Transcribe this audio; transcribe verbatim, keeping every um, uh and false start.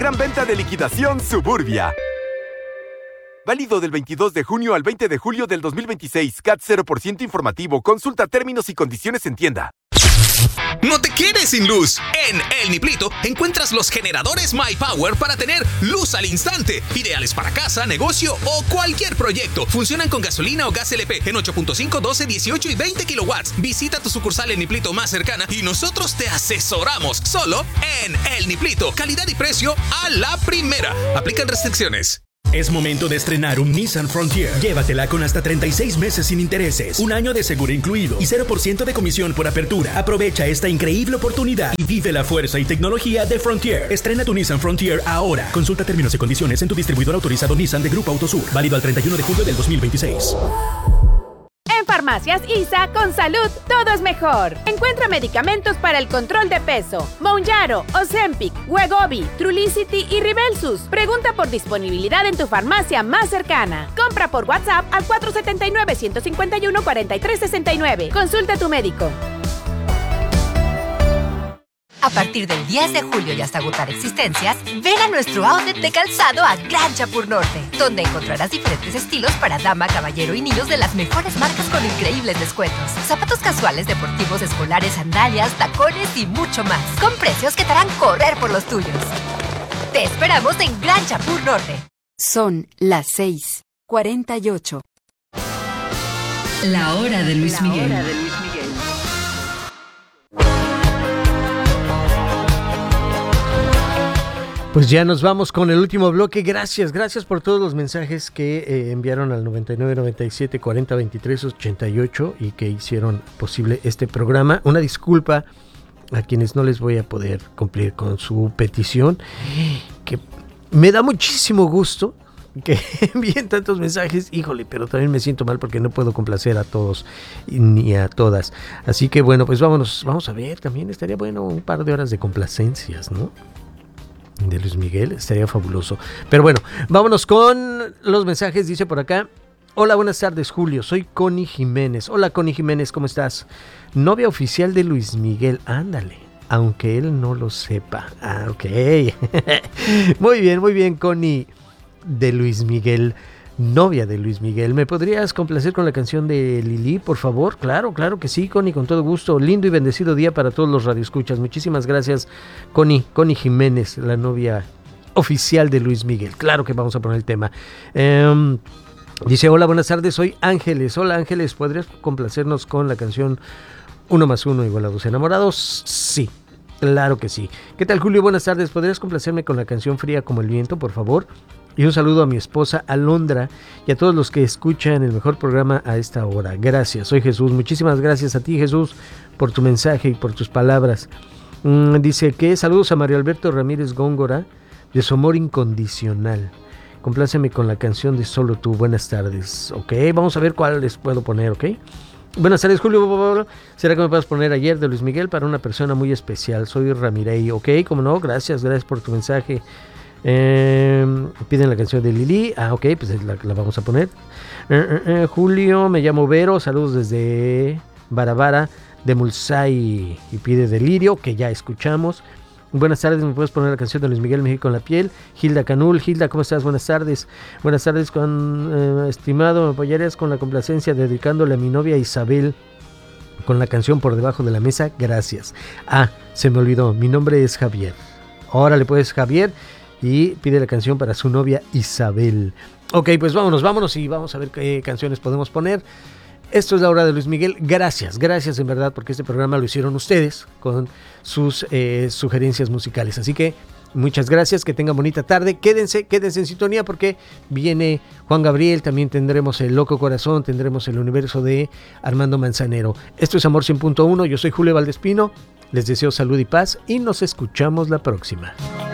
Gran venta de liquidación Suburbia. Válido del veintidós de junio al veinte de julio del dos mil veintiséis. C A T cero por ciento informativo. Consulta términos y condiciones en tienda. No te quedes sin luz. En El Niplito encuentras los generadores MyPower para tener luz al instante. Ideales para casa, negocio o cualquier proyecto. Funcionan con gasolina o gas L P en ocho punto cinco, doce, dieciocho y veinte kilowatts. Visita tu sucursal El Niplito más cercana y nosotros te asesoramos. Solo en El Niplito. Calidad y precio a la primera. Aplican restricciones. Es momento de estrenar un Nissan Frontier. Llévatela con hasta treinta y seis meses sin intereses, un año de seguro incluido y cero por ciento de comisión por apertura. Aprovecha esta increíble oportunidad y vive la fuerza y tecnología de Frontier. Estrena tu Nissan Frontier ahora. Consulta términos y condiciones en tu distribuidor autorizado Nissan de Grupo Autosur. Válido al treinta y uno de julio del dos mil veintiséis. En Farmacias I S A, con salud, todo es mejor. Encuentra medicamentos para el control de peso. Mounjaro, Ozempic, Wegovy, Trulicity y Rybelsus. Pregunta por disponibilidad en tu farmacia más cercana. Compra por WhatsApp al cuatro siete nueve, uno cinco uno, cuatro tres seis nueve. Consulta a tu médico. A partir del diez de julio y hasta agotar existencias, ven a nuestro outlet de calzado a Gran Chapur Norte, donde encontrarás diferentes estilos para dama, caballero y niños de las mejores marcas con increíbles descuentos. Zapatos casuales, deportivos, escolares, sandalias, tacones y mucho más, con precios que te harán correr por los tuyos. Te esperamos en Gran Chapur Norte. Son las seis cuarenta y ocho. La hora de Luis Miguel. La hora de Luis Miguel. Pues ya nos vamos con el último bloque. Gracias, gracias por todos los mensajes que eh, enviaron al noventa y nueve, noventa y siete, cuarenta, veintitrés, ochenta y ocho y que hicieron posible este programa. Una disculpa a quienes no les voy a poder cumplir con su petición, que me da muchísimo gusto que envíen tantos mensajes, híjole, pero también me siento mal porque no puedo complacer a todos ni a todas. Así que bueno, pues vámonos, vamos a ver, también estaría bueno un par de horas de complacencias, ¿no? De Luis Miguel, estaría fabuloso. Pero bueno, vámonos con los mensajes. Dice por acá: hola, buenas tardes, Julio, soy Connie Jiménez. Hola, Connie Jiménez, ¿cómo estás? Novia oficial de Luis Miguel, ándale, aunque él no lo sepa. Ah, ok. Muy bien, muy bien, Connie, de Luis Miguel, novia de Luis Miguel. ¿Me podrías complacer con la canción de Lili, por favor? Claro, claro que sí, Connie, con todo gusto. Lindo y bendecido día para todos los radioescuchas. Muchísimas gracias, Connie, Connie Jiménez, la novia oficial de Luis Miguel. Claro que vamos a poner el tema. Um, dice, hola, buenas tardes, soy Ángeles. Hola, Ángeles, ¿podrías complacernos con la canción Uno más uno igual a dos enamorados? Sí, claro que sí. ¿Qué tal, Julio? Buenas tardes, ¿podrías complacerme con la canción Fría como el viento, por favor? Y un saludo a mi esposa Alondra y a todos los que escuchan el mejor programa a esta hora. Gracias, soy Jesús. Muchísimas gracias a ti, Jesús, por tu mensaje y por tus palabras. Mm, dice que saludos a Mario Alberto Ramírez Góngora de su amor incondicional. Compláceme con la canción de Solo Tú. Buenas tardes. Ok, vamos a ver cuál les puedo poner, ok. Buenas tardes, Julio. ¿Será que me puedes poner Ayer de Luis Miguel para una persona muy especial? Soy Ramirey. Ok, como no, gracias, gracias por tu mensaje. Eh, piden la canción de Lili. Ah, ok, pues la, la vamos a poner. eh, eh, eh, Julio, me llamo Vero, saludos desde Barabara de Mulsay, y pide Delirio, que ya escuchamos. Buenas tardes, ¿me puedes poner la canción de Luis Miguel, México en la piel? Hilda Canul. Hilda, ¿cómo estás? Buenas tardes. Buenas tardes, con, eh, estimado, ¿me apoyarías con la complacencia dedicándole a mi novia Isabel con la canción Por debajo de la mesa? Gracias. Ah, se me olvidó, mi nombre es Javier. Órale pues, Javier, y pide la canción para su novia Isabel. Ok, pues vámonos, vámonos y vamos a ver qué canciones podemos poner. Esto es la hora de Luis Miguel. Gracias, gracias en verdad, porque este programa lo hicieron ustedes con sus eh, sugerencias musicales. Así que muchas gracias, que tengan bonita tarde. Quédense, quédense en sintonía porque viene Juan Gabriel, también tendremos El Loco Corazón, tendremos El Universo de Armando Manzanero. Esto es Amor cien punto uno, yo soy Julio Valdespino, les deseo salud y paz y nos escuchamos la próxima.